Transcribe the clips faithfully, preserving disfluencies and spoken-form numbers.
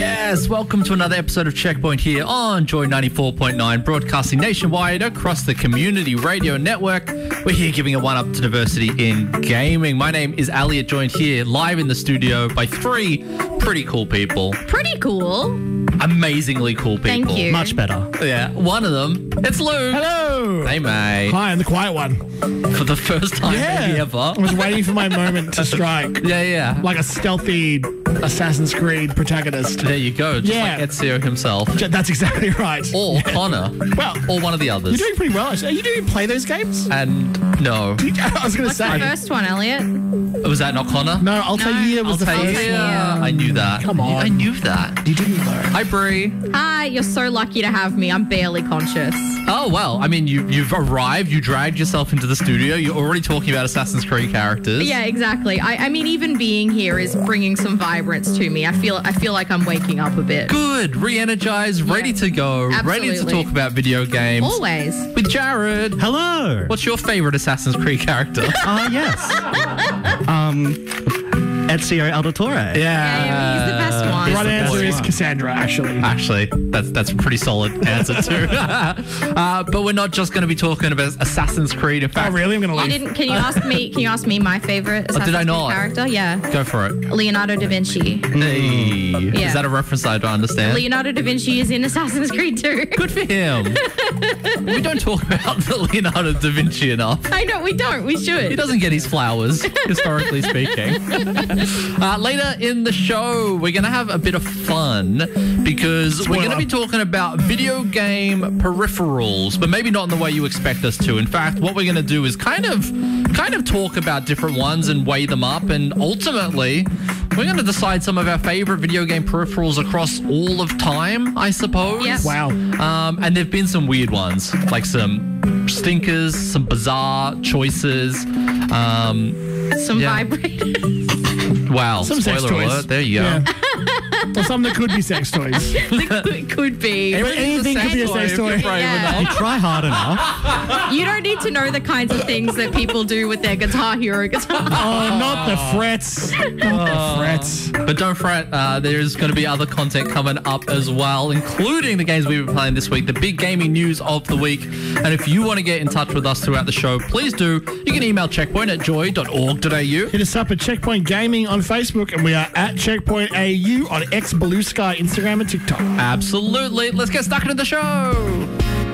Yes, welcome to another episode of Checkpoint here on Joy ninety-four point nine, broadcasting nationwide across the Community Radio Network. We're here giving a one-up to diversity in gaming. My name is Elliot, joined here live in the studio by three pretty cool people. Pretty cool. Amazingly cool people. Thank you. Much better. Yeah, one of them, it's Luke. Hello. Hey, mate. Hi, I'm the quiet one. For the first time Yeah. maybe ever. I was waiting for my moment to strike. Yeah, yeah. Like a stealthy Assassin's Creed protagonist. There you go. Just Yeah. like Ezio himself. J- That's exactly right. Or Connor. Well, Or one of the others. you're doing pretty well, actually. You didn't play those games? And no. I was going to What's say. the first one, Elliot? Was that not Connor? No, Altair was the first Altair. one. I knew that. Come on. I knew that. You didn't know. Hi, Bree. Hi, you're so lucky to have me. I'm barely conscious. Oh, well, I mean, you, you've arrived, you dragged yourself into the studio, you're already talking about Assassin's Creed characters. Yeah, exactly. I, I mean, even being here is bringing some vibrance to me. I feel I feel like I'm waking up a bit. Good, re-energized, ready to go, ready to Absolutely. talk about video games. Always. With Jared. Hello. What's your favorite Assassin's Creed character? Ah, yes. um, Ezio Auditore. Yeah, he's the best one. The right the answer best is one. Cassandra, actually. Actually, that's that's a pretty solid answer too. uh, but we're not just going to be talking about Assassin's Creed. In Oh, fact, really? I'm going to You leave. didn't? Can you ask me? Can you ask me my favorite Assassin's did I Creed not? character? Yeah, go for it. Leonardo da Vinci. Hey. Yeah. Is that a reference I don't understand? Leonardo da Vinci is in Assassin's Creed too. Good for him. We don't talk about the Leonardo da Vinci enough. I know we don't. We He should. doesn't get his flowers, historically speaking. Uh, later in the show, we're going to have a bit of fun because we're going to be talking about video game peripherals, but maybe not in the way you expect us to. In fact, what we're going to do is kind of, kind of talk about different ones and weigh them up, and ultimately, we're going to decide some of our favorite video game peripherals across all of time, I suppose. Yep. Wow. Um, and there've been some weird ones, like some stinkers, some bizarre choices. Um, Some yeah. vibrators. wow, Some sex spoiler toys. alert. There you go. Yeah. Or some that could be sex toys. It could be. Anything could be a sex toy. Yeah. You try hard enough. You don't need to know the kinds of things that people do with their Guitar Hero guitar. Oh, not the frets. Not the frets. But don't fret, uh, there's going to be other content coming up as well, including the games we've been playing this week, the big gaming news of the week. And if you want to get in touch with us throughout the show, please do. You can email checkpoint at joy dot org dot a u. Hit us up at Checkpoint Gaming on Facebook, and we are at Checkpoint A U on X, Blue Sky, Instagram, and TikTok. Absolutely. Let's get stuck into the show.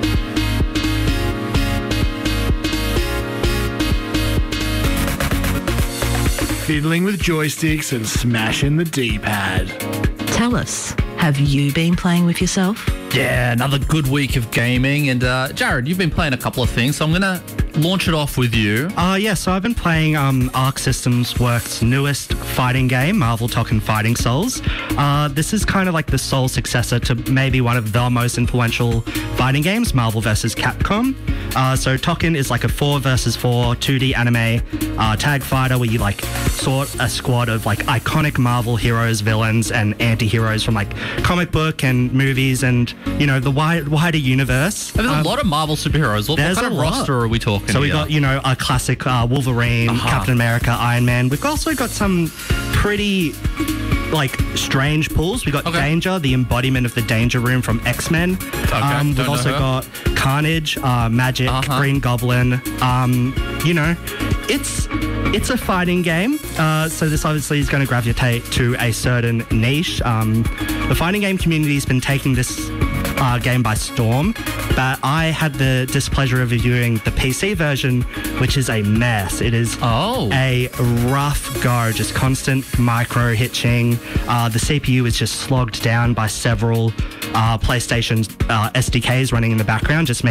Fiddling with joysticks and smashing the D-pad. Tell us, have you been playing with yourself? Yeah, another good week of gaming. And uh, Jared, you've been playing a couple of things, so I'm going to launch it off with you. Uh, yeah, so I've been playing um, Arc Systems Works' newest fighting game, Marvel Tekken Fighting Souls. Uh, this is kind of like the Soul successor to maybe one of the most influential fighting games, Marvel versus. Capcom. Uh, so Tekken is like a four versus four two D anime uh, tag fighter where you like sort a squad of like iconic Marvel heroes, villains, and anti-heroes from like comic book and movies and, you know, the wide, wider universe. There's Um, a lot of Marvel superheroes. What, what there's kind of a lot. roster are we talking So we here? got, you know, a classic uh, Wolverine, Uh-huh. Captain America, Iron Man. We've also got some pretty, like, strange pulls. We got Okay. Danger, the embodiment of the Danger Room from X-Men. Um, don't we've know also her. got Carnage, uh, Magic, Uh-huh. Green Goblin. Um, you know, it's it's a fighting game. Uh, so this obviously is going to gravitate to a certain niche. Um, the fighting game community has been taking this uh, game by storm, but I had the displeasure of reviewing the P C version, which is a mess. It is Oh. a rough go, just constant micro hitching. Uh, the C P U is just slogged down by several uh, PlayStation uh, S D Ks running in the background, just making